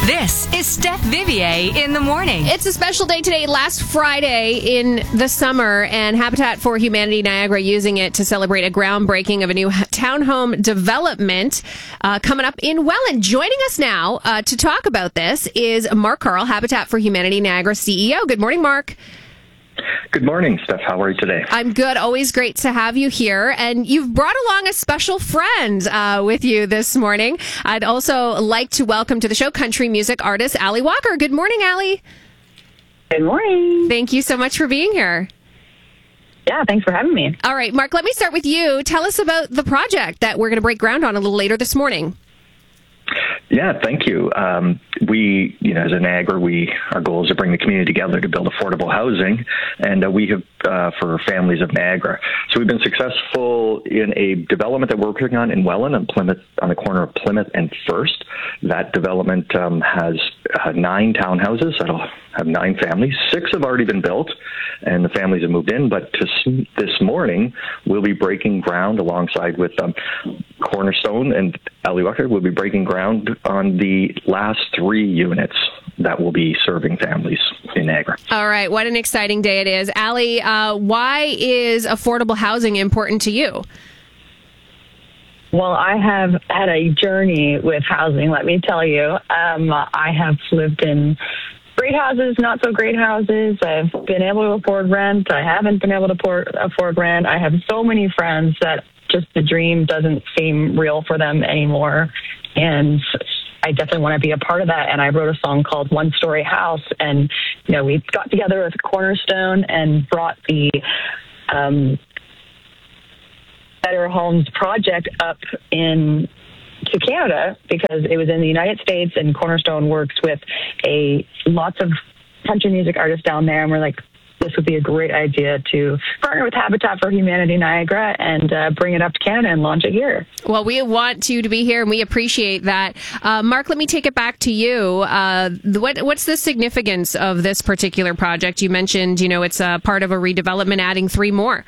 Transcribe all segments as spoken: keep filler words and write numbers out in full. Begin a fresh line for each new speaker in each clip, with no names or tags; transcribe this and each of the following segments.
This is Steph Vivier in the morning.
It's a special day today, last Friday in the summer, and Habitat for Humanity Niagara using it to celebrate a groundbreaking of a new townhome development uh, coming up in Welland. Joining us now uh, to talk about this is Mark Carl, Habitat for Humanity Niagara C E O. Good morning, Mark.
Good morning, Steph. How are you today?
I'm good. Always great to have you here. And you've brought along a special friend uh, with you this morning. I'd also like to welcome to the show country music artist Ali Walker. Good morning, Ali.
Good morning.
Thank you so much for being here.
Yeah, thanks for having me.
All right, Mark, let me start with you. Tell us about the project that we're going to break ground on a little later this morning.
Yeah, thank you. Um, we, you know, as a Niagara, we our goal is to bring the community together to build affordable housing, and uh, we have uh, for families of Niagara. So we've been successful in a development that we're working on in Welland, on Plymouth, on the corner of Plymouth and First. That development um, has uh, nine townhouses that'll have nine families. Six have already been built, and the families have moved in. But to, this morning, we'll be breaking ground alongside with um, Cornerstone and Ali Walker. We'll be breaking ground on the last three units that will be serving families in Niagara.
All right, what an exciting day it is. Ali, uh, why is affordable housing important to you?
Well, I have had a journey with housing, let me tell you. Um, I have lived in great houses, not so great houses. I've been able to afford rent. I haven't been able to afford, afford rent. I have so many friends that just the dream doesn't seem real for them anymore. And I definitely want to be a part of that. And I wrote a song called One Story House. And, you know, we got together with Cornerstone and brought the um, Better Homes project up in to Canada because it was in the United States, and Cornerstone works with a lots of country music artists down there. And we're like, this would be a great idea to partner with Habitat for Humanity Niagara and uh, bring it up to Canada and launch it here.
Well, we want you to be here, and we appreciate that. Uh, Mark, let me take it back to you. Uh, what, what's the significance of this particular project? You mentioned, you know, it's a part of a redevelopment, adding three more.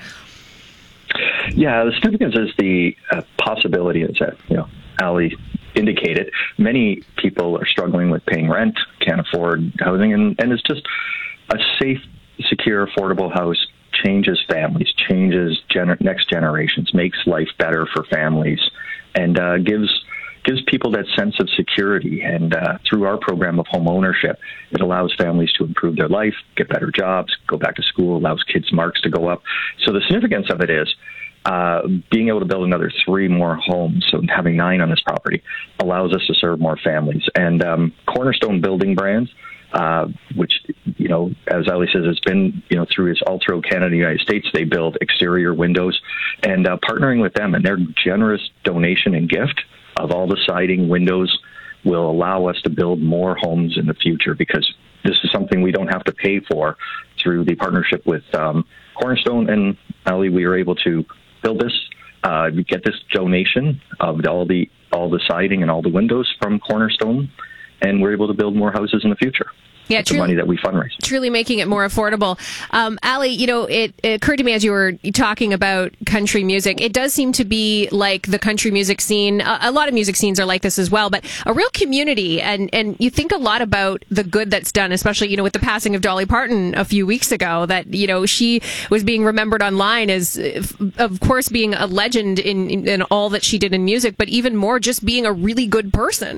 Yeah, the significance is the uh, possibility is that, you know, Ali indicated, many people are struggling with paying rent, can't afford housing, and, and it's just a safe, secure, affordable house changes families, changes gener- next generations, makes life better for families, and uh, gives gives people that sense of security. And uh, through our program of home ownership, it allows families to improve their life, get better jobs, go back to school, allows kids' marks to go up. So the significance of it is uh, being able to build another three more homes, so having nine on this property, allows us to serve more families. And um, Cornerstone Building Brands, Uh, which, you know, as Ali says, it's been, you know, through his all through Canada, United States, they build exterior windows, and uh, partnering with them and their generous donation and gift of all the siding, windows, will allow us to build more homes in the future, because this is something we don't have to pay for through the partnership with um, Cornerstone. And Ali, we were able to build this, uh, get this donation of all the all the siding and all the windows from Cornerstone, and we're able to build more houses in the future.
Yeah,
truly, the money that we fundraise.
Truly making it more affordable. Um, Ali, you know, it, it occurred to me as you were talking about country music, it does seem to be like the country music scene. A, a lot of music scenes are like this as well, but a real community. And, and you think a lot about the good that's done, especially, you know, with the passing of Dolly Parton a few weeks ago, that, you know, she was being remembered online as, of course, being a legend in, in, in all that she did in music, but even more just being a really good person.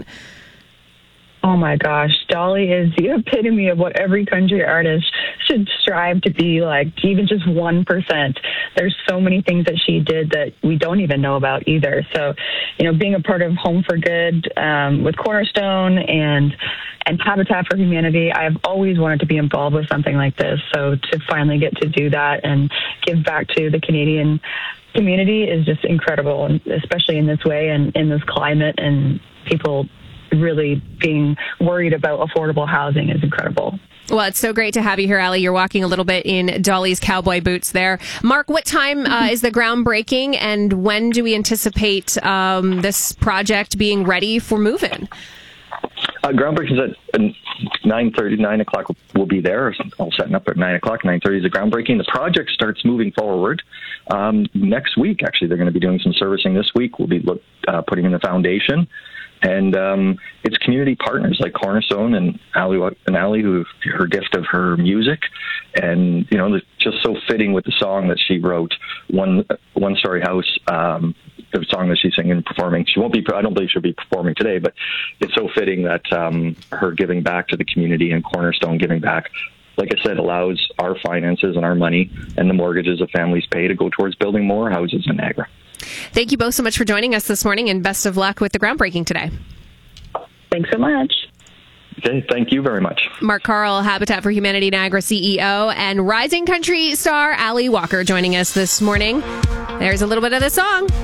Oh my gosh, Dolly is the epitome of what every country artist should strive to be like, even just one percent. There's so many things that she did that we don't even know about either. So, you know, being a part of Home for Good um, with Cornerstone and and Habitat for Humanity, I've always wanted to be involved with something like this. So to finally get to do that and give back to the Canadian community is just incredible, and especially in this way and in this climate, and people really being worried about affordable housing is incredible.
Well, it's so great to have you here, Ali. You're walking a little bit in Dolly's cowboy boots there. Mark, what time uh, is the groundbreaking, and when do we anticipate um, this project being ready for move-in?
Uh, groundbreaking is at nine thirty, nine o'clock. We'll be there. All setting up at nine o'clock. nine thirty is the groundbreaking. The project starts moving forward um, next week. Actually, they're going to be doing some servicing this week. We'll be look, uh, putting in the foundation. And um, it's community partners like Cornerstone and Ali, and Ali, who her gift of her music, and you know, it's just so fitting with the song that she wrote, one one story house. Um, the song that she's singing and performing. She won't be. I don't believe she'll be performing today, but it's so fitting that um, her giving back to the community and Cornerstone giving back, like I said, allows our finances and our money and the mortgages that families pay to go towards building more houses in Niagara.
Thank you both so much for joining us this morning, and best of luck with the groundbreaking today.
Thanks so much.
Okay, thank you very much.
Mark Carl, Habitat for Humanity Niagara C E O, and rising country star Ali Walker joining us this morning. There's a little bit of the song.